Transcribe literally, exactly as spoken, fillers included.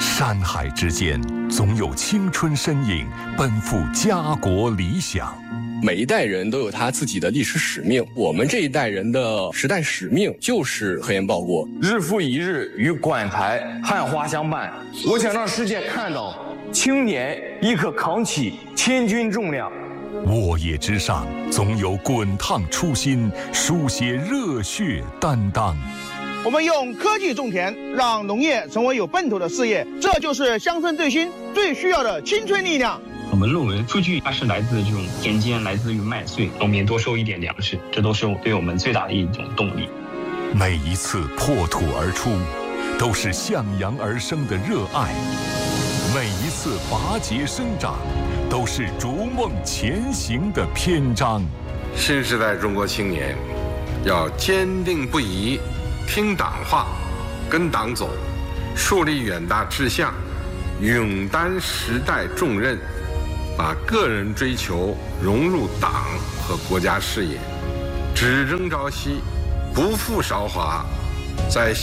山海之间，总有青春身影奔赴家国理想。 每一代人都有他自己的历史使命，我们这一代人的时代使命就是核研报国。 日复一日与馆台汉花相伴，我想让世界看到青年亦可扛起千钧重量。 沃野之上，总有滚烫初心，书写热血担当。 我们用科技种田，让农业成为有奔头的事业，这就是乡村振兴最需要的青春力量。 我们论文数据它是来自这种田间，来自于麦穗，农民多收一点粮食，这都是对我们最大的一种动力。 每一次破土而出，都是向阳而生的热爱；每一次拔节生长，都是逐梦前行的篇章。 新时代中国青年要坚定不移听党话，跟党走，树立远大志向，勇担时代重任，把个人追求融入党和国家事业，只争朝夕，不负韶华，在